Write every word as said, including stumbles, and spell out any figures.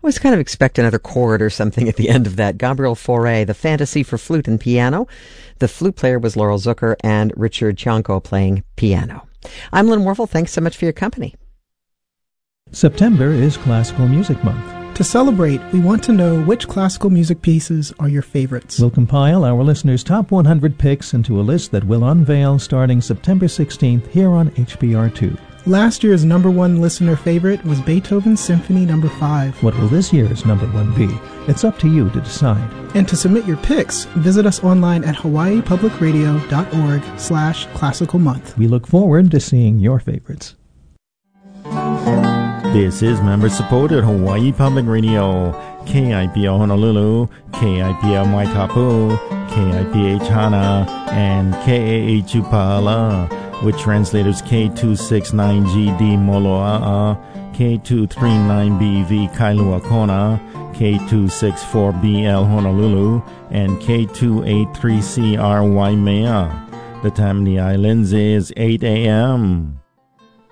was kind of expect another chord or something at the end of that. Gabriel Fauré, the Fantasy for Flute and Piano. The flute player was Laurel Zucker and Richard Cianco playing piano. I'm Lynn Warfel. Thanks so much for your company. September is Classical Music Month. To celebrate, we want to know which classical music pieces are your favorites. We'll compile our listeners' top one hundred picks into a list that we'll unveil starting September sixteenth here on H B R two. Last year's number one listener favorite was Beethoven's Symphony Number five. What will this year's number one be? It's up to you to decide. And to submit your picks, visit us online at hawaii public radio dot org slash classical month. We look forward to seeing your favorites. This is member-supported Hawaii Public Radio, K I P L Honolulu, K I P L Maikapu, K I P H Hana, and K A H Upala, with translators K two sixty-nine G D Moloa'a, K two thirty-nine B V Kailua Kona, K two sixty-four B L Honolulu, and K two eighty-three C R Waimea. The time in the islands is eight a.m.